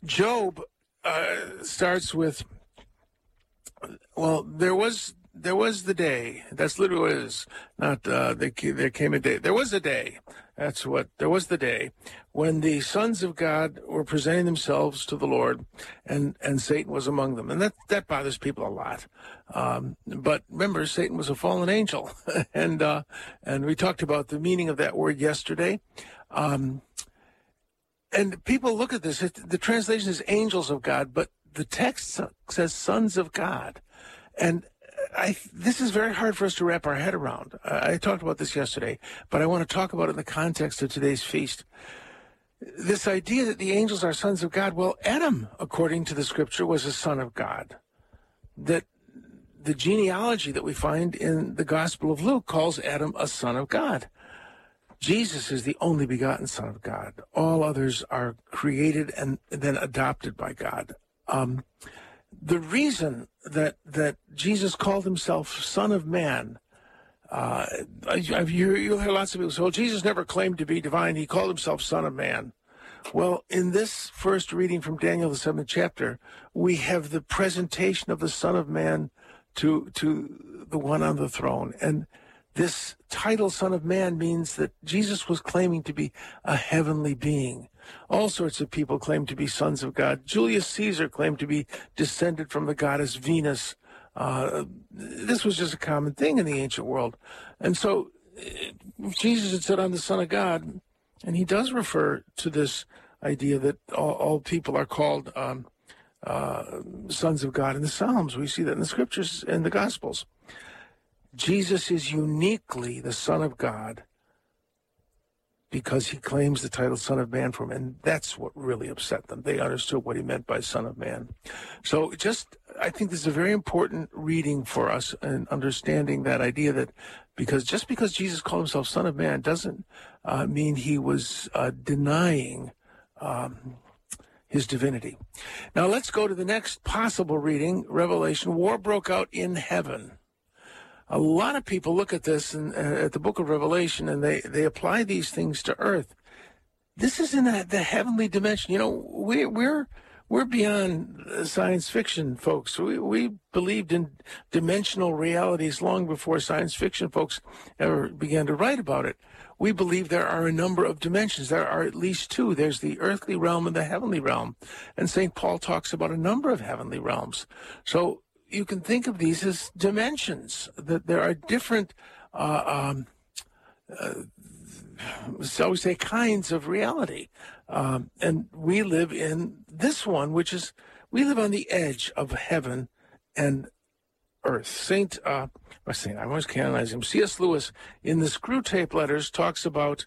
Job starts with, well, there was the day. That's literally what it is. Not there came a day. There was a day. There was the day when the sons of God were presenting themselves to the Lord, and Satan was among them, and that bothers people a lot. But remember, Satan was a fallen angel, and we talked about the meaning of that word yesterday. And people look at this. The translation is angels of God, but the text says sons of God. And this is very hard for us to wrap our head around. I talked about this yesterday, but I want to talk about it in the context of today's feast. This idea that the angels are sons of God, well, Adam, according to the scripture, was a son of God. That the genealogy that we find in the Gospel of Luke calls Adam a son of God. Jesus is the only begotten Son of God. All others are created and then adopted by God. The reason that Jesus called himself Son of Man, you'll hear lots of people say, well, Jesus never claimed to be divine. He called himself Son of Man. Well, in this first reading from Daniel, the 7th chapter, we have the presentation of the Son of Man to the one on the throne. And this title, Son of Man, means that Jesus was claiming to be a heavenly being. All sorts of people claim to be sons of God. Julius Caesar claimed to be descended from the goddess Venus. This was just a common thing in the ancient world. And so Jesus had said, I'm the Son of God. And he does refer to this idea that all people are called sons of God in the Psalms. We see that in the scriptures and the Gospels. Jesus is uniquely the Son of God because he claims the title Son of Man for him. And that's what really upset them. They understood what he meant by Son of Man. So I think this is a very important reading for us in understanding that idea that because Jesus called himself Son of Man doesn't mean he was denying his divinity. Now let's go to the next possible reading, Revelation. War broke out in heaven. A lot of people look at this and at the book of Revelation, and they apply these things to earth. This is in the heavenly dimension. You know, we're beyond science fiction, folks. We believed in dimensional realities long before science fiction folks ever began to write about it. We believe there are a number of dimensions. There are at least two. There's the earthly realm and the heavenly realm. And St. Paul talks about a number of heavenly realms. So you can think of these as dimensions, that there are different, shall we say, kinds of reality. And we live in this one, we live on the edge of heaven and earth. I always canonize him. C.S. Lewis, in the Screw Tape Letters, talks about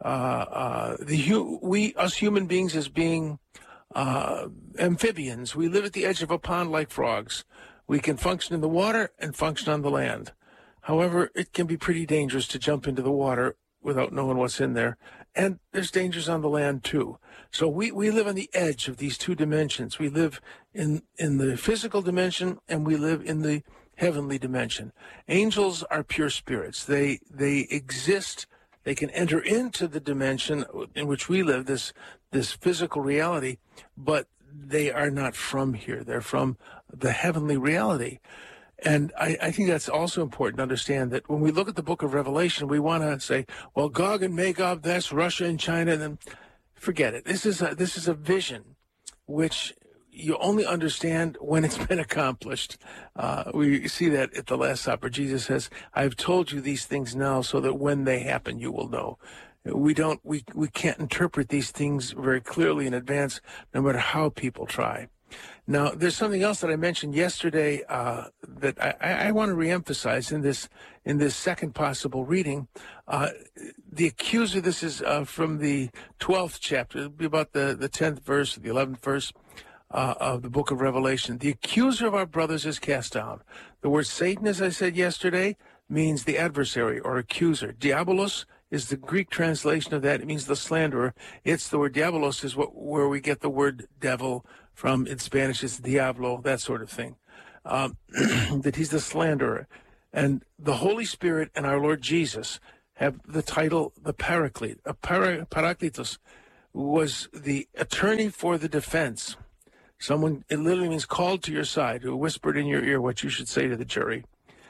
us human beings as being amphibians. We live at the edge of a pond like frogs. We can function in the water and function on the land. However, it can be pretty dangerous to jump into the water without knowing what's in there. And there's dangers on the land, too. So we live on the edge of these two dimensions. We live in the physical dimension, and we live in the heavenly dimension. Angels are pure spirits. They exist. They can enter into the dimension in which we live, this physical reality, but they are not from here. They're from the heavenly reality. And I think that's also important to understand that when we look at the book of Revelation, we want to say, well, Gog and Magog, that's Russia and China. And then forget it. This is a vision which you only understand when it's been accomplished. We see that at the Last Supper. Jesus says, I've told you these things now so that when they happen, you will know. We can't interpret these things very clearly in advance, no matter how people try. Now, there's something else that I mentioned yesterday that I want to reemphasize in this second possible reading. The accuser, this is from the 12th chapter, it'll be about the 10th verse, the 11th verse of the book of Revelation. The accuser of our brothers is cast down. The word Satan, as I said yesterday, means the adversary or accuser. Diabolos is the Greek translation of that. It means the slanderer. It's the word diabolos is where we get the word devil from. In Spanish, it's diablo, that sort of thing. That he's the slanderer. And the Holy Spirit and our Lord Jesus have the title, the Paraclete, Parakletos, was the attorney for the defense. Someone, it literally means called to your side, who whispered in your ear what you should say to the jury.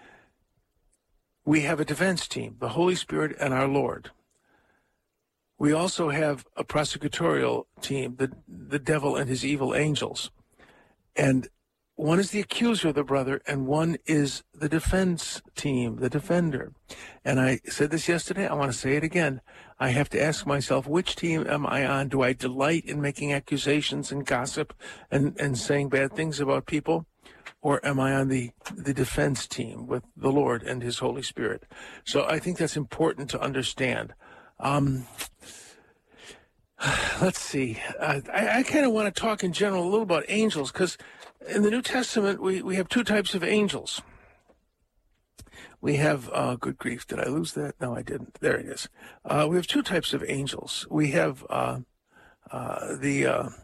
We have a defense team, the Holy Spirit and our Lord. We also have a prosecutorial team, the devil and his evil angels. And one is the accuser of the brother, and one is the defense team, the defender. And I said this yesterday, I want to say it again. I have to ask myself, which team am I on? Do I delight in making accusations and gossip and saying bad things about people? Or am I on the defense team with the Lord and his Holy Spirit? So I think that's important to understand. Let's see. I kind of want to talk in general a little about angels, because in the New Testament, we have two types of angels. We have, good grief, did I lose that? No, I didn't. There it is. We have two types of angels. We have the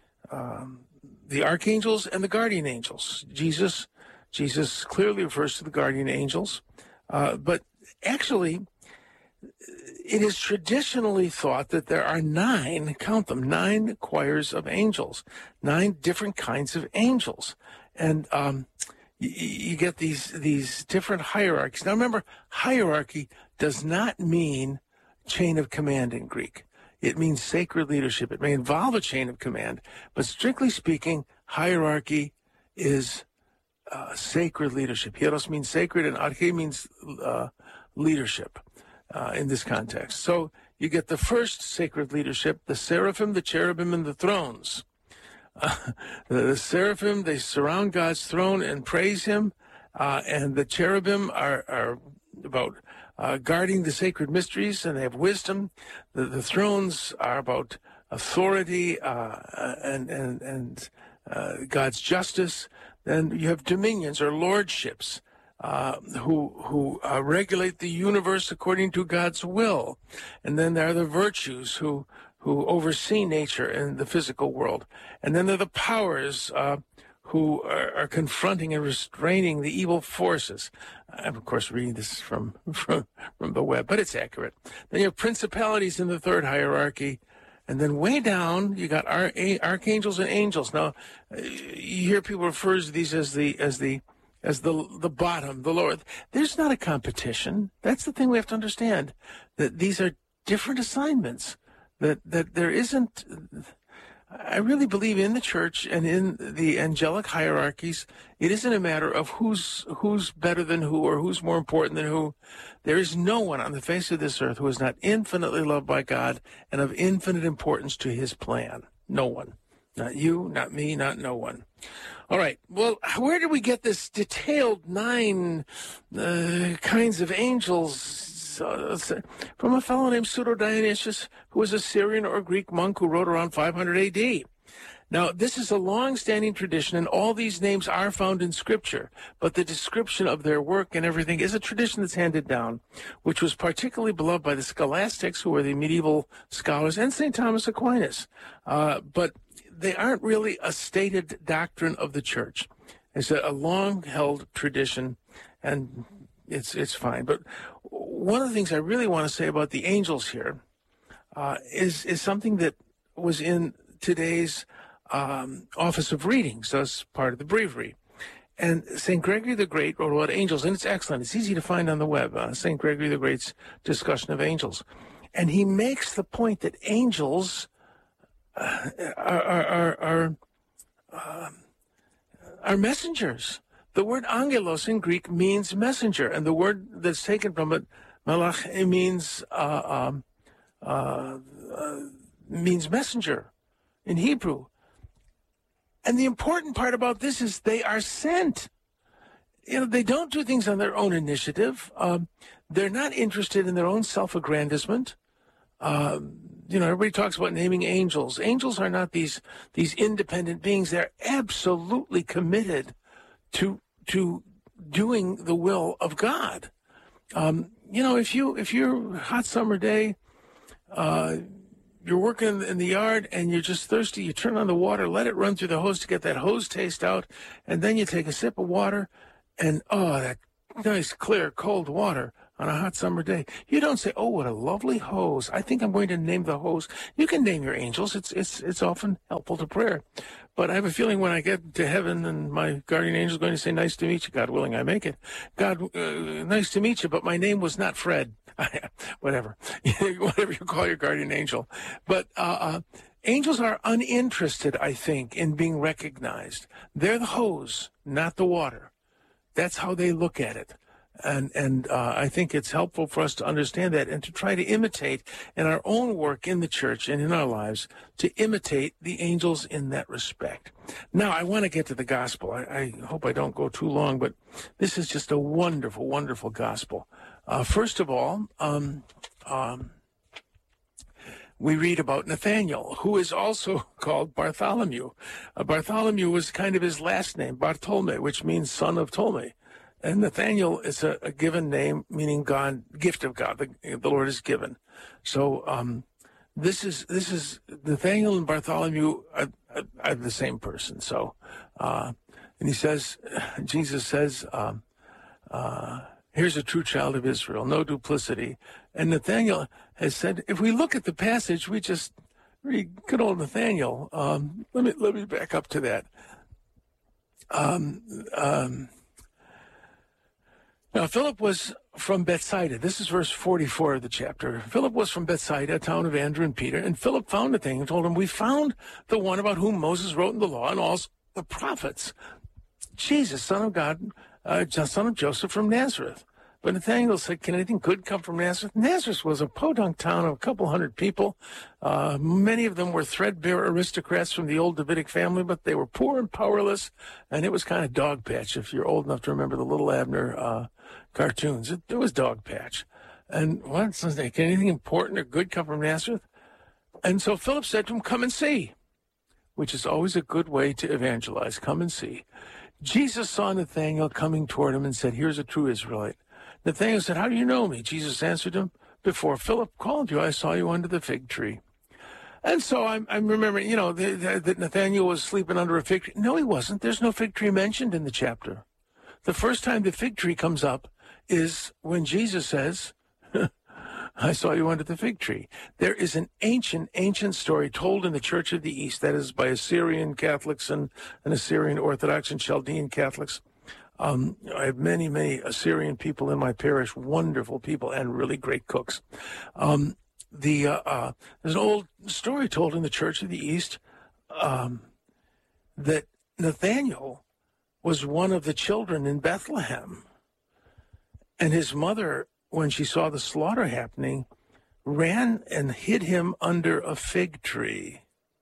archangels and the guardian angels. Jesus clearly refers to the guardian angels, but actually, it is traditionally thought that there are 9, count them, 9 choirs of angels, 9 different kinds of angels. And you get these different hierarchies. Now remember, hierarchy does not mean chain of command in Greek. It means sacred leadership. It may involve a chain of command, but strictly speaking, hierarchy is sacred leadership. Hieros means sacred, and arche means leadership. In this context. So you get the first sacred leadership, the seraphim, the cherubim, and the thrones. The seraphim, they surround God's throne and praise him, and the cherubim are about guarding the sacred mysteries, and they have wisdom. The thrones are about authority and God's justice. Then you have dominions or lordships, who regulate the universe according to God's will. And then there are the virtues who oversee nature and the physical world. And then there are the powers who are confronting and restraining the evil forces. I'm, of course, reading this from the web, but it's accurate. Then you have principalities in the third hierarchy. And then way down, you got archangels and angels. Now, you hear people refer to these as the bottom, the lower. There's not a competition. That's the thing we have to understand, that these are different assignments, that there isn't. I really believe in the church and in the angelic hierarchies, it isn't a matter of who's better than who or who's more important than who. There is no one on the face of this earth who is not infinitely loved by God and of infinite importance to his plan. No one. Not you, not me, not no one. All right. Well, where did we get this detailed 9 kinds of angels? From a fellow named Pseudo-Dionysius, who was a Syrian or Greek monk who wrote around 500 A.D. Now, this is a long-standing tradition, and all these names are found in Scripture, but the description of their work and everything is a tradition that's handed down, which was particularly beloved by the scholastics, who were the medieval scholars, and St. Thomas Aquinas. But they aren't really a stated doctrine of the church. It's a long-held tradition, and it's fine. But one of the things I really want to say about the angels here is something that was in today's Office of Readings, as part of the breviary. And St. Gregory the Great wrote about angels, and it's excellent. It's easy to find on the web, St. Gregory the Great's discussion of angels. And he makes the point that angels are messengers. The word angelos in Greek means messenger, and the word that's taken from it, malach, it means messenger in Hebrew. And the important part about this is they are sent. You know, they don't do things on their own initiative. They're not interested in their own self-aggrandizement. Everybody talks about naming angels. Angels are not these independent beings. They're absolutely committed to doing the will of God. If you're a hot summer day, you're working in the yard and you're just thirsty, you turn on the water, let it run through the hose to get that hose taste out, and then you take a sip of water, and that nice, clear, cold water. on a hot summer day. You don't say, "Oh, what a lovely hose. I think I'm going to name the hose." You can name your angels. It's often helpful to prayer. But I have a feeling when I get to heaven and my guardian angel is going to say, "Nice to meet you, God willing, I make it. God, nice to meet you, but my name was not Fred." Whatever. Whatever you call your guardian angel. But angels are uninterested, I think, in being recognized. They're the hose, not the water. That's how they look at it. And I think it's helpful for us to understand that and to try to imitate in our own work in the church and in our lives, to imitate the angels in that respect. Now, I want to get to the gospel. I hope I don't go too long, but this is just a wonderful, wonderful gospel. First of all, we read about Nathanael, who is also called Bartholomew. Bartholomew was kind of his last name, Bartolome, which means son of Ptolemy. And Nathanael is a given name, meaning God, gift of God. The Lord is given. So this is Nathanael and Bartholomew are the same person. So and he says, Jesus says, here's a true child of Israel, no duplicity. And Nathanael has said, if we look at the passage, we just read good old Nathanael. Let me back up to that. Now, Philip was from Bethsaida. This is verse 44 of the chapter. Philip was from Bethsaida, a town of Andrew and Peter. And Philip found Nathanael and told him, we found the one about whom Moses wrote in the law and also the prophets, Jesus, son of God, son of Joseph from Nazareth. But Nathanael said, can anything good come from Nazareth? Nazareth was a podunk town of a couple hundred people. Many of them were threadbare aristocrats from the old Davidic family, but they were poor and powerless, and it was kind of dog patch. If you're old enough to remember the Little Abner cartoons, it was dog patch. And what? Can anything important or good come from Nazareth? And so Philip said to him, come and see, which is always a good way to evangelize. Come and see. Jesus saw Nathanael coming toward him and said, here's a true Israelite. Nathanael said, how do you know me? Jesus answered him, before Philip called you, I saw you under the fig tree. And so I'm remembering, that Nathanael was sleeping under a fig tree. No, he wasn't. There's no fig tree mentioned in the chapter. The first time the fig tree comes up is when Jesus says, I saw you under the fig tree. There is an ancient story told in the Church of the East, that is by Assyrian Catholics and Assyrian Orthodox and Chaldean Catholics. I have many Assyrian people in my parish, wonderful people and really great cooks. There's an old story told in the Church of the East that Nathanael was one of the children in Bethlehem. And his mother, when she saw the slaughter happening, ran and hid him under a fig tree.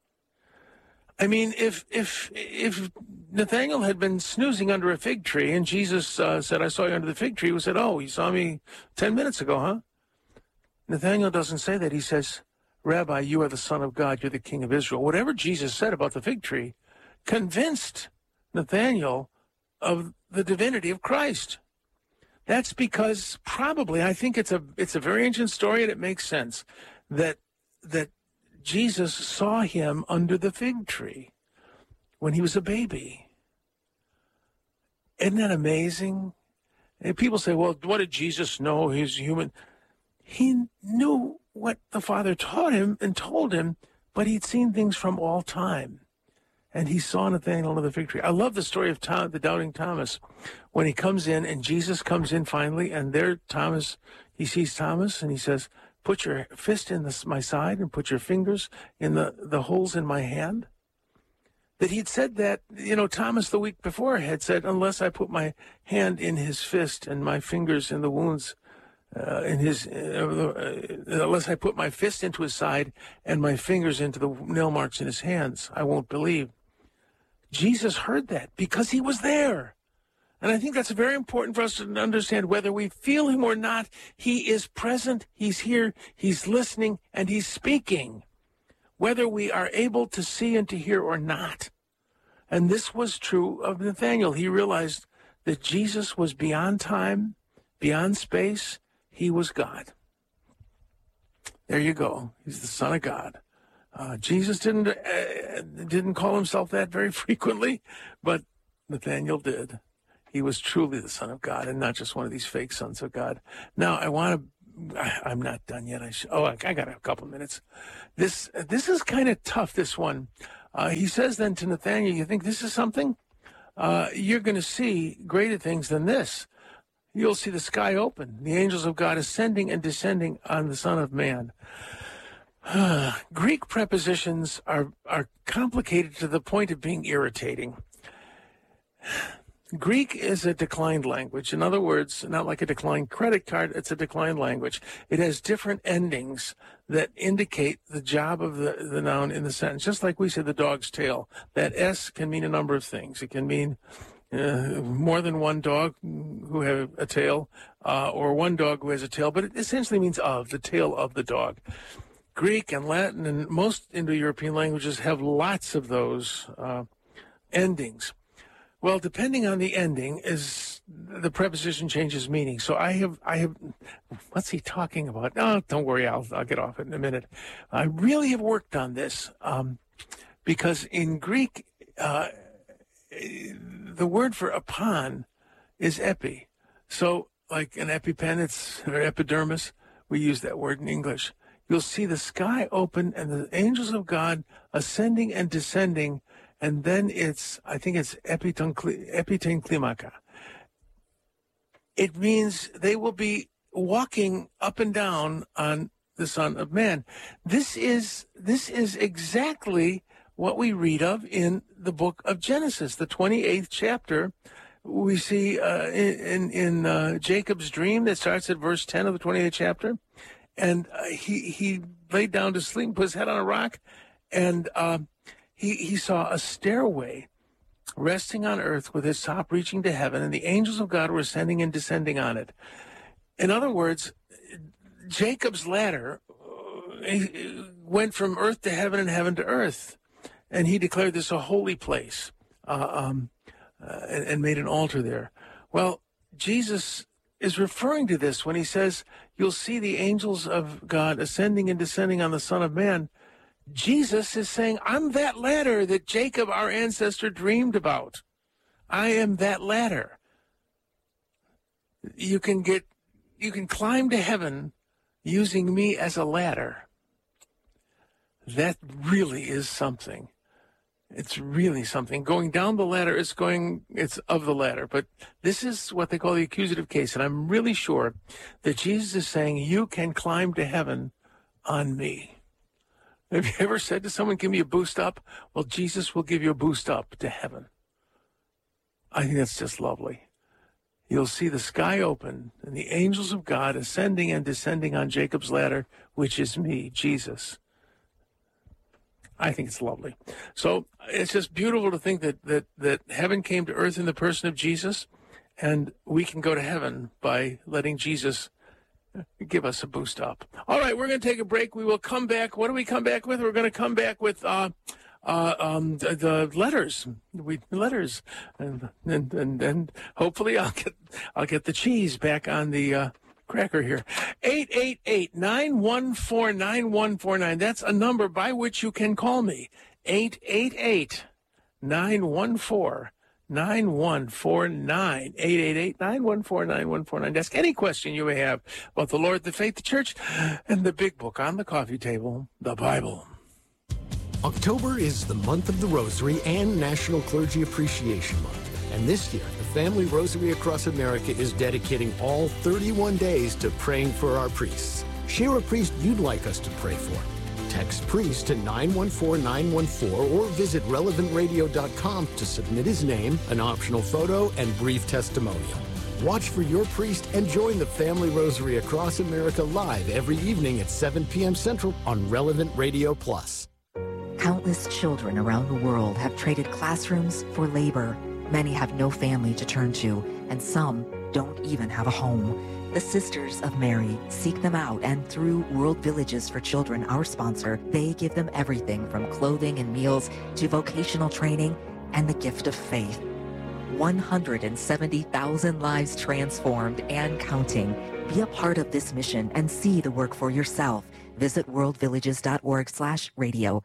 I mean, if Nathanael had been snoozing under a fig tree and Jesus said, I saw you under the fig tree, he said, oh, you saw me 10 minutes ago, huh? Nathanael doesn't say that. He says, Rabbi, you are the Son of God, you're the King of Israel. Whatever Jesus said about the fig tree convinced Nathanael of the divinity of Christ. That's because probably, I think it's a very ancient story and it makes sense that Jesus saw him under the fig tree when he was a baby. Isn't that amazing? And people say, well, what did Jesus know? He's human. He knew what the Father taught him and told him, but he'd seen things from all time. And he saw Nathanael under the fig tree. I love the story of the doubting Thomas. When he comes in and Jesus comes in finally, and there Thomas, he sees Thomas and he says, put your fist in my side and put your fingers in the holes in my hand. That he'd said that, Thomas the week before had said, unless I put my hand in his fist and my fingers in the wounds unless I put my fist into his side and my fingers into the nail marks in his hands, I won't believe. Jesus heard that because he was there. And I think that's very important for us to understand. Whether we feel him or not, he is present, he's here, he's listening, and he's speaking, whether we are able to see and to hear or not. And this was true of Nathanael. He realized that Jesus was beyond time, beyond space. He was God. There you go. He's the Son of God. Jesus didn't call himself that very frequently, but Nathanael did. He was truly the Son of God and not just one of these fake sons of God. Now, I'm not done yet. I got a couple minutes. This is kind of tough, this one. He says then to Nathanael, you think this is something? You're going to see greater things than this. You'll see the sky open, the angels of God ascending and descending on the Son of Man. Greek prepositions are complicated to the point of being irritating. Greek is a declined language. In other words, not like a declined credit card, it's a declined language. It has different endings that indicate the job of the noun in the sentence. Just like we said, the dog's tail. That S can mean a number of things. It can mean more than one dog who have a tail, or one dog who has a tail, but it essentially means the tail of the dog. Greek and Latin and most Indo-European languages have lots of those endings. Well, depending on the ending, is the preposition changes meaning. So I have. What's he talking about? Oh, don't worry, I'll get off it in a minute. I really have worked on this because in Greek, the word for upon is epi. So, like an EpiPen, or epidermis. We use that word in English. You'll see the sky open and the angels of God ascending and descending. And then I think it's epitene klimaka. It means they will be walking up and down on the Son of Man. This is exactly what we read of in the book of Genesis, the 28th chapter. We see in Jacob's dream that starts at verse 10 of the 28th chapter. And he laid down to sleep and put his head on a rock, and he saw a stairway resting on earth with its top reaching to heaven, and the angels of God were ascending and descending on it. In other words, Jacob's ladder went from earth to heaven and heaven to earth, and he declared this a holy place and made an altar there. Well, Jesus is referring to this when he says, you'll see the angels of God ascending and descending on the Son of Man. Jesus is saying, I'm that ladder that Jacob, our ancestor, dreamed about. I am that ladder. You can climb to heaven using me as a ladder. That really is something. It's really something. Going down the ladder, it's of the ladder. But this is what they call the accusative case. And I'm really sure that Jesus is saying, you can climb to heaven on me. Have you ever said to someone, give me a boost up? Well, Jesus will give you a boost up to heaven. I think that's just lovely. You'll see the sky open and the angels of God ascending and descending on Jacob's ladder, which is me, Jesus. I think it's lovely. So it's just beautiful to think that heaven came to earth in the person of Jesus, and we can go to heaven by letting Jesus give us a boost up. All right, we're going to take a break. We will come back. What do we come back with? We're going to come back with the letters. Letters, and hopefully I'll get the cheese back on the cracker here. 888-914-9149. That's a number by which you can call me. 888-914-9149. 888-914-9149. Ask any question you may have about the Lord, the faith, the church, and the big book on the coffee table, the Bible. October is the month of the Rosary and National Clergy Appreciation Month. And this year, the Family Rosary Across America is dedicating all 31 days to praying for our priests. Share a priest you'd like us to pray for. Text priest to 914-914 or visit relevantradio.com to submit his name, an optional photo, and brief testimonial. Watch for your priest and join the Family Rosary Across America live every evening at 7 p.m. Central on Relevant Radio Plus. Countless children around the world have traded classrooms for labor. Many have no family to turn to, and some don't even have a home. The Sisters of Mary seek them out, and through World Villages for Children, our sponsor, they give them everything from clothing and meals to vocational training and the gift of faith. 170,000 lives transformed and counting. Be a part of this mission and see the work for yourself. Visit worldvillages.org/radio.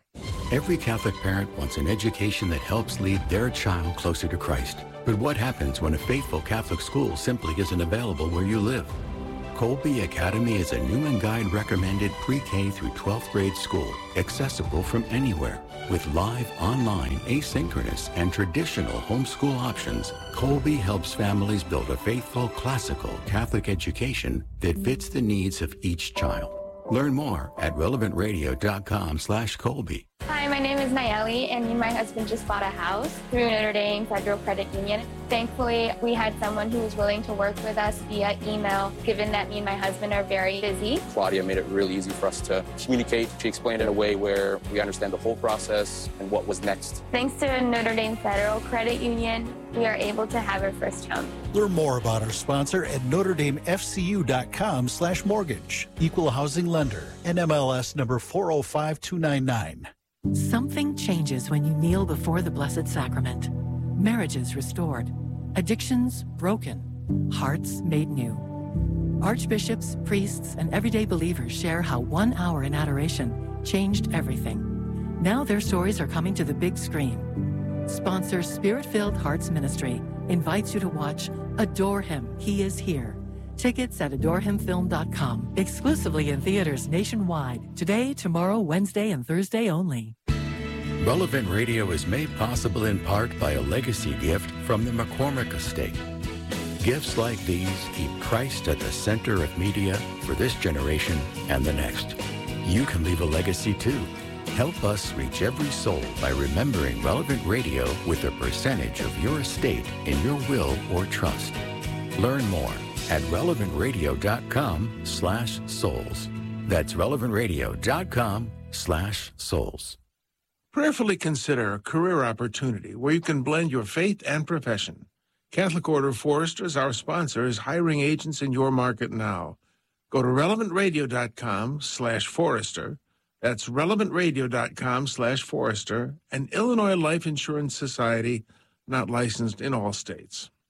Every Catholic parent wants an education that helps lead their child closer to Christ. But what happens when a faithful Catholic school simply isn't available where you live? Colby Academy is a Newman Guide recommended pre-K through 12th grade school, accessible from anywhere. With live, online, asynchronous, and traditional homeschool options, Colby helps families build a faithful, classical Catholic education that fits the needs of each child. Learn more at relevantradio.com/Colby. Hi, my name is Nayeli, and me and my husband just bought a house through Notre Dame Federal Credit Union. Thankfully, we had someone who was willing to work with us via email, given that me and my husband are very busy. Claudia made it really easy for us to communicate. She explained it in a way where we understand the whole process and what was next. Thanks to Notre Dame Federal Credit Union, we are able to have our first home. Learn more about our sponsor at NotreDameFCU.com/mortgage. Equal housing lender. NMLS number 405299. Something changes when you kneel before the Blessed Sacrament. Marriages restored, addictions broken, hearts made new. Archbishops, priests, and everyday believers share how 1 hour in adoration changed everything. Now their stories are coming to the big screen. Sponsor Spirit-Filled Hearts Ministry invites you to watch Adore Him, He is Here. Tickets at adorehimfilm.com. Exclusively in theaters nationwide. Today, tomorrow, Wednesday, and Thursday only. Relevant Radio is made possible in part by a legacy gift from the McCormick Estate. Gifts like these keep Christ at the center of media for this generation and the next. You can leave a legacy too. Help us reach every soul by remembering Relevant Radio with a percentage of your estate in your will or trust. Learn more at relevantradio.com/souls. That's relevantradio.com/souls. Prayerfully consider a career opportunity where you can blend your faith and profession. Catholic Order of Foresters, our sponsor, is hiring agents in your market now. Go to relevantradio.com/forester. That's relevantradio.com/forester, an Illinois Life Insurance Society not licensed in all states.